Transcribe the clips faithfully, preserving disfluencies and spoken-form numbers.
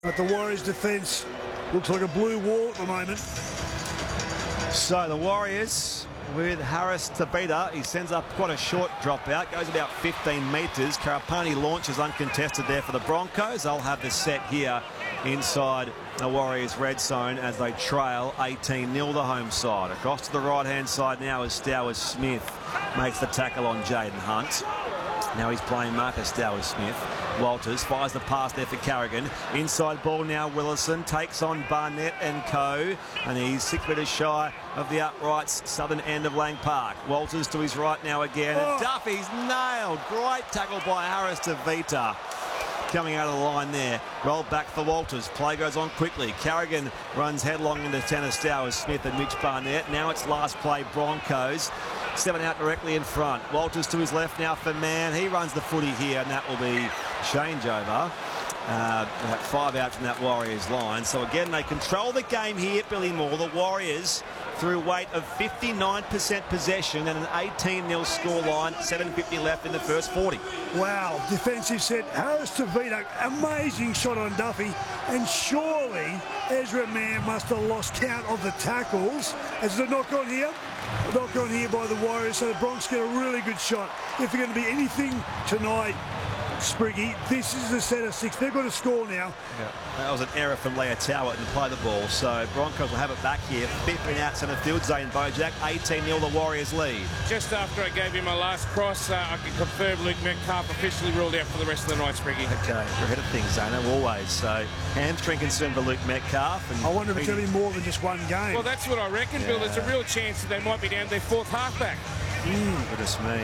But the Warriors' defence looks like a blue wall at the moment. So the Warriors with Harris to Vita. He sends up quite a short dropout, goes about fifteen metres. Karapani launches uncontested there for the Broncos. They'll have the set here inside the Warriors' red zone as they trail eighteen nil the home side. Across to the right-hand side now as Stowers Smith makes the tackle on Jaden Hunt. Now he's playing Marcus Stowers Smith. Walters fires the pass there for Carrigan. Inside ball now, Willison takes on Barnett and co. And he's six metres shy of the uprights southern end of Lang Park. Walters to his right now again. Oh. And Duffy's nailed. Great tackle by Harris to Vita. Coming out of the line there. Roll back for Walters. Play goes on quickly. Carrigan runs headlong into Tanner Stowers Smith and Mitch Barnett. Now it's last play Broncos. Seven out directly in front. Walters to his left now for Mann. He runs the footy here, and that will be changeover. Uh, five out from that Warriors line. So again, they control the game here, Billy Moore. The Warriors through weight of fifty-nine percent possession and an eighteen nil scoreline. seven fifty left in the first forty. Wow, defensive set. Harris to Vita, amazing shot on Duffy. And surely Ezra Mann must have lost count of the tackles. As the knock on here. Knock on here by the Warriors, so the Bronx get a really good shot. If they're going to be anything tonight, Spriggy, this is the set of six. They've got to score now. Yeah. That was an error from Leah Tower to play the ball. So Broncos will have it back here. fifteen out centre field, Zane Bojack. eighteen nil the Warriors lead. Just after I gave you my last cross, uh, I can confirm Luke Metcalf officially ruled out for the rest of the night, Spriggy. Okay, we're ahead of things, Zana, always. So hamstring concern for Luke Metcalf. And I wonder if it's going to be more than just one game. Well, that's what I reckon, yeah. Bill. There's a real chance that they might be down their fourth halfback. Mm, goodness me.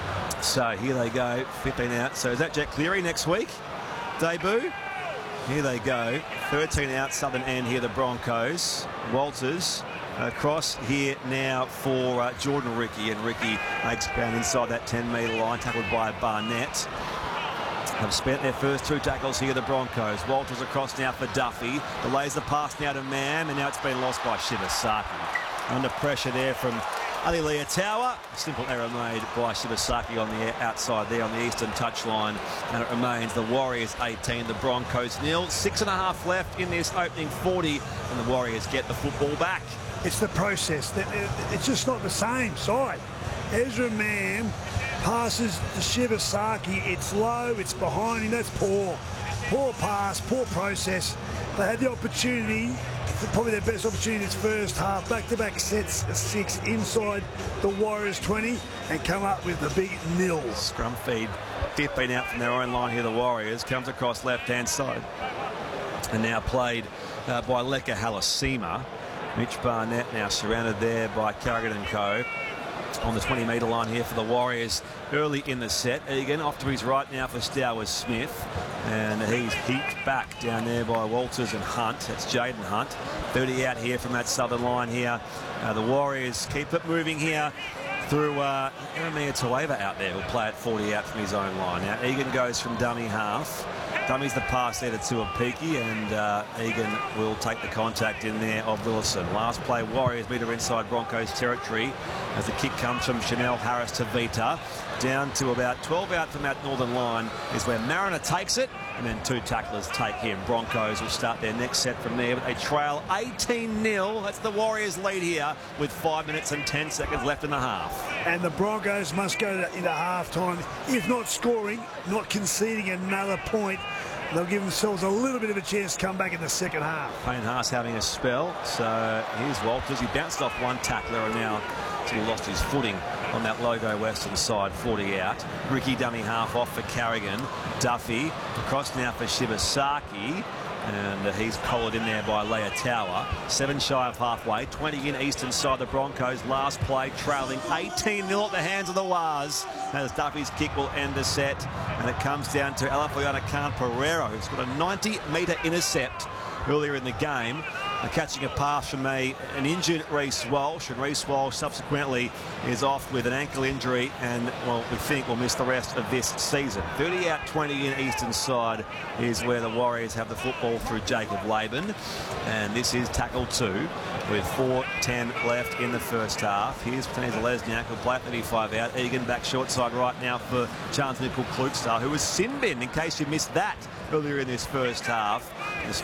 So here they go, fifteen out. So is that Jack Cleary next week? Debut? Here they go, thirteen out, southern end here, the Broncos. Walters across here now for uh, Jordan Ricky, and Ricky makes ground inside that ten metre line, tackled by Barnett. Have spent their first two tackles here, the Broncos. Walters across now for Duffy. Delays the pass now to Mann, and now it's been lost by Shibasaki. Under pressure there from Ali Leah-Tower. Simple error made by Shibasaki on the outside there on the eastern touchline. And it remains the Warriors eighteen, the Broncos nil. Six and a half left in this opening forty, and the Warriors get the football back. It's the process. It's just not the same side. Ezra Mann passes to Shibasaki. It's low, it's behind him. That's poor. Poor pass, poor process. They had the opportunity, probably their best opportunity this first half. Back-to-back sets of six inside the Warriors twenty and come up with the big nil. Scrum feed, fifteen out from their own line here, the Warriors. Comes across left-hand side. And now played uh, by Leka Halasima. Mitch Barnett now surrounded there by Carrigan and co. On the twenty metre line here for the Warriors early in the set. Egan off to his right now for Stowers Smith, and he's heaped back down there by Walters and Hunt. That's Jaden Hunt. thirty out here from that southern line here. Uh, the Warriors keep it moving here through uh, Eremia Tueva out there. Will play at forty out from his own line. Now Egan goes from dummy half. Dummy's the pass there to Tuapiki, and uh, Egan will take the contact in there of Willison. Last play, Warriors meter inside Broncos territory as the kick comes from Chanel Harris to Vita. Down to about twelve out from that northern line is where Mariner takes it, and then two tacklers take him. Broncos will start their next set from there, but they trail eighteen nil. That's the Warriors lead here with five minutes and ten seconds left in the half. And the Broncos must go into half-time, if not scoring, not conceding another point. They'll give themselves a little bit of a chance to come back in the second half. Payne Haas having a spell. So here's Walters. He bounced off one tackler and now he lost his footing on that logo western side, forty out. Ricky dummy half off for Carrigan. Duffy across now for Shibasaki. And he's collared in there by Leah Tower. Seven shy of halfway. twenty in eastern side the Broncos. Last play trailing eighteen nil at the hands of the Waz. As Duffy's kick will end the set. And it comes down to Alafiana Khan Pereira, who's got a ninety metre intercept earlier in the game. Uh, catching a pass from a, an injured Reece Walsh, and Reece Walsh subsequently is off with an ankle injury and, well, we think will miss the rest of this season. thirty out, twenty in eastern side is where the Warriors have the football through Jacob Laban, and this is tackle two with four ten left in the first half. Here's Tony Lesniak, who'll play at thirty-five out. Egan back short side right now for Chance Nickel Klugstar, who was sin bin, in case you missed that earlier in this first half.